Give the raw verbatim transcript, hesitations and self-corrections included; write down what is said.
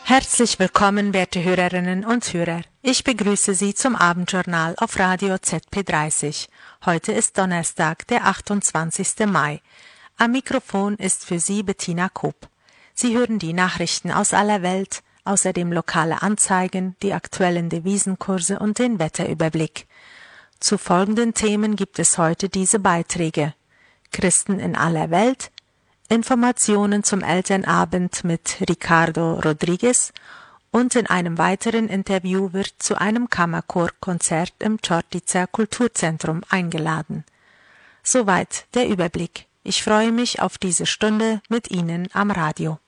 Herzlich willkommen, werte Hörerinnen und Hörer. Ich begrüße Sie zum Abendjournal auf Radio Z P dreißig. Heute ist Donnerstag, der achtundzwanzigste Mai. Am Mikrofon ist für Sie Bettina Kopp. Sie hören die Nachrichten aus aller Welt, außerdem lokale Anzeigen, die aktuellen Devisenkurse und den Wetterüberblick. Zu folgenden Themen gibt es heute diese Beiträge: Christen in aller Welt, Informationen zum Elternabend mit Ricardo Rodriguez und in einem weiteren Interview wird zu einem Kammerchorkonzert im Čortica Kulturzentrum eingeladen. Soweit der Überblick. Ich freue mich auf diese Stunde mit Ihnen am Radio.